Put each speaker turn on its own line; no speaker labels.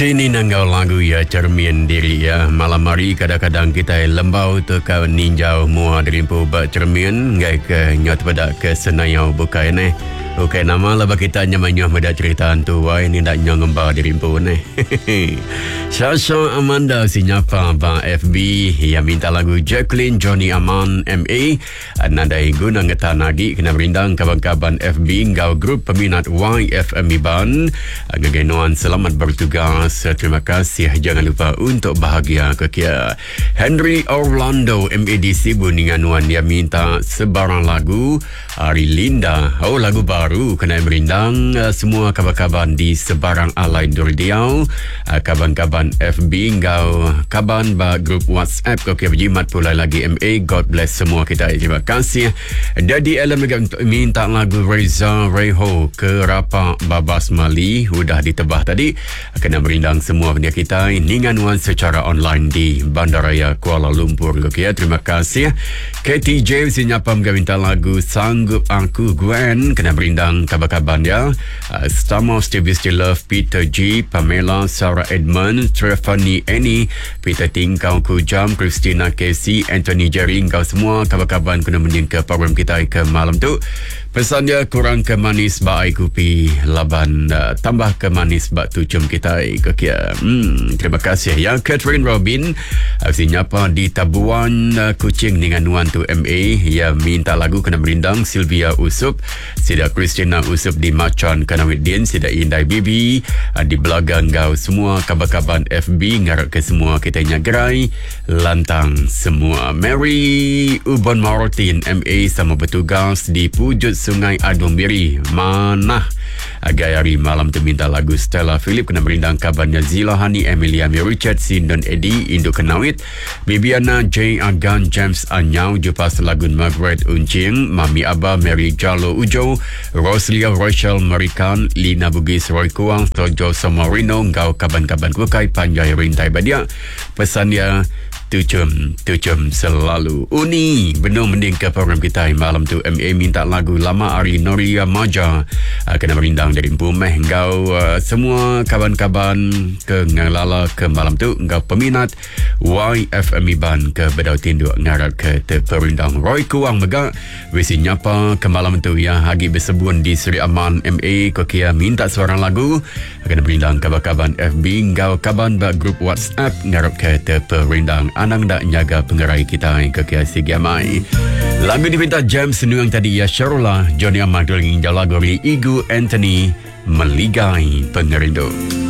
Ini nanggau lagu ya cermin diri ya. Malam hari kadang-kadang kita lembau tu kau ninjau mua derimpu bak cermin ngai ke nyot pada ke senayau bukai ne. Okey, nama lah kita nyamanyoh meda cerita tu wai ni dak nyong ngembau derimpu ne. Sasha Amanda si nyapa ba FB yang minta lagu Jacqueline Johnny Aman MA nadai guna ngetan lagi kena berindang kaban-kaban FB ngau grup peminat YFM Iban ngegenoan selamat bertugas. Terima kasih, jangan lupa untuk bahagia kekia. Henry Orlando MADC Buninganuan dia minta sebarang lagu Ari Linda. Oh, lagu baru kena berindang semua kaban-kaban di sebarang alai Durdiau, kaban-kaban FB ngau kaban ba grup WhatsApp kekia berjimat pula lagi MA. God bless semua kita. Terima kasih. Daddy Ellen minta lagu Reza Reho ke Rapak Babas Mali sudah ditebah tadi. Kena berindang semua benda kita ninganuan secara online di Bandaraya Kuala Lumpur. Okay, terima kasih. Katie James nyapam minta lagu Sanggup Aku Gwen kena berindang kabar-kabar dia. Stamos Stevie Still Love Peter G, Pamela, Sarah Edmund, Trevani Annie, Peter Tingkau Kujam, Christina Casey, Anthony Jerry, kau semua kabar-kabar kena mending ke program kita ke malam tu. Pesan dia kurang ke manis ba ai kupi laban tambah ke manis ba tu cum kita ke kia. Terima kasih yang Catherine Robin sinyapa di Tabuan Kucing dengan nuan tu MA ya minta lagu kena berindang Sylvia Usup, sida Christina Usup di Macan Kanawidin, sida Indai Bibi di Belagang kau semua kabar-kabar FB ngarap ke semua kita nyagerai lantang semua. Mary Ubon Martin MA sama bertugas di Pujut Sungai Adumbiri Manah Gayari malam tu minta lagu Stella Philip kena berindang kabarnya Zila Hani, Emilia Richard, Sindon Eddie, Induk Kenawit, Bibiana, Jane Agan, James Anyau, Jupas Lagun Margaret Uncing, Mami Abba, Mary Jalo Ujo, Roslia Rochelle Marikan, Lina Bugis Roy Kuang, Tojo Samarino, Ngau Kaban-Kaban Kukai, Panjai Rintai Badia. Pesan dia tucum selalu uni benar mending ke program kita malam tu. MA minta lagu lama Ari Noria Maja kena berindang dari Pumeh engkau semua kaban-kaban ke ngalala ke malam tu engkau peminat YFM Iban ke Bedau Tinduk ngarat ke terperindang Roy Kuang megak wisi nyapa ke malam tu ya hagi bersebun di Seri Aman MA kokia minta seorang lagu kena berindang kaban-kaban FB engkau kaban ba grup WhatsApp ngarat ke terperindang anang dak nyaga pengerai kita ke kiasi gamai. Lagu diminta James Nuang tadi ya Syarullah Johnny Ahmad dengan lagu Igu Anthony Meligai Pengerindu.